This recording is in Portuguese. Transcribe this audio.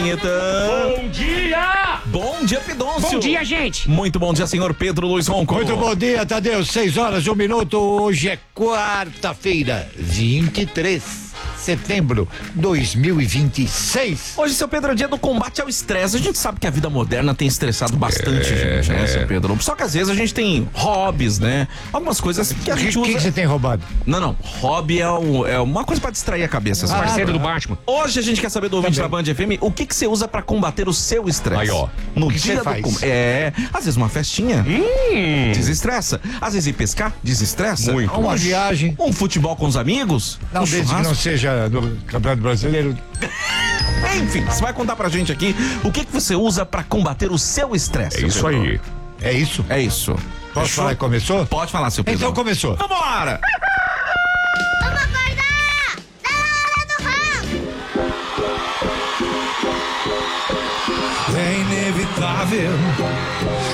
Bom dia! Bom dia, Pidoncio. Bom dia, gente! Muito bom dia, senhor Pedro Luiz Ronco. Muito bom dia, Tadeu. 6h01. Hoje é quarta-feira, 23 de setembro de 2026. Hoje, seu Pedro, é dia do combate ao estresse. A gente sabe que a vida moderna tem estressado bastante gente, né, seu Pedro? Só que às vezes a gente tem hobbies, né? Algumas coisas que a gente usa. O que você tem roubado? Não. Hobby é uma coisa pra distrair a cabeça. sabe? Parceiro do Batman. Hoje a gente quer saber do ouvinte da Band FM o que você usa pra combater o seu estresse. Aí, ó. No O que dia você faz? às vezes uma festinha. Desestressa. Às vezes ir pescar, desestressa. Muito. Uma viagem. Um futebol com os amigos. Não, um desde que churrasco. não seja no Campeonato Brasileiro. Enfim, você vai contar pra gente aqui o que você usa pra combater o seu estresse. É isso aí. É isso? É isso. Posso Fechou? falar que começou? Pode falar, seu Pedro. Então começou. Vambora! Vamos acordar! Tá na hora do rango! É inevitável